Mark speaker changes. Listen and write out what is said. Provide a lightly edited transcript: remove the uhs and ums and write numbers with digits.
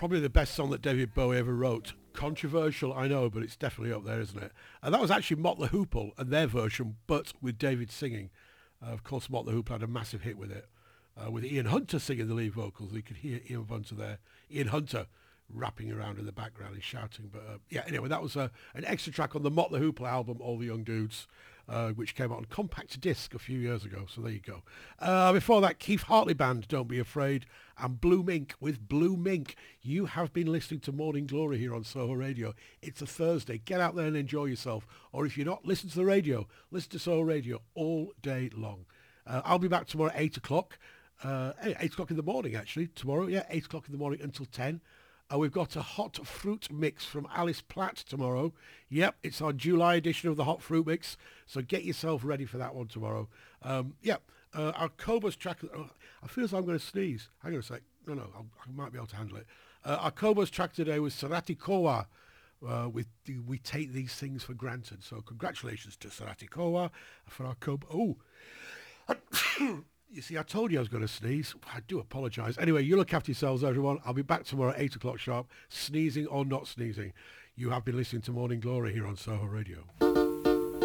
Speaker 1: probably the best song that David Bowie ever wrote. Controversial, I know, but it's definitely up there, isn't it? And that was actually Mott the Hoople and their version, but with David singing. Of course, Mott the Hoople had a massive hit with it, with Ian Hunter singing the lead vocals. You could hear Ian Hunter rapping around in the background and shouting. But yeah, anyway, that was an extra track on the Mott the Hoople album, All the Young Dudes, which came out on compact disc a few years ago. So there you go. Before that, Keith Hartley Band, Don't Be Afraid, and Blue Mink with Blue Mink. You have been listening to Morning Glory here on Soho Radio. It's a Thursday. Get out there and enjoy yourself. Or if you're not, listen to the radio. Listen to Soho Radio all day long. I'll be back tomorrow at 8 o'clock. 8 o'clock in the morning, actually, tomorrow. Yeah, 8 o'clock in the morning until 10. We've got a hot fruit mix from Alice Platt tomorrow. Yep, it's our July edition of the hot fruit mix. So get yourself ready for that one tomorrow. Our Cobos track... I feel as though I'm going to sneeze. Hang on a sec. No, I might be able to handle it. Our Cobos track today was Sarati Kowa. We take these things for granted. So congratulations to Sarati Kowa for our Kobo... Oh! You see, I told you I was going to sneeze. I do apologise. Anyway, you look after yourselves, everyone. I'll be back tomorrow at 8 o'clock sharp, sneezing or not sneezing. You have been listening to Morning Glory here on Soho Radio.